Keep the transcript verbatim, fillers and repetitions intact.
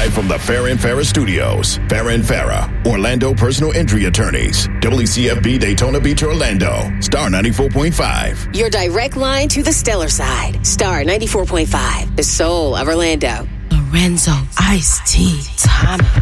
Live from the Farrah and Farrah Studios. Farrah and Farrah, Orlando personal injury attorneys. W C F B Daytona Beach, Orlando. Star ninety-four point five. Your direct line to the stellar side. Star ninety-four point five, the soul of Orlando. Lorenzo, Ice Tea, Tommy.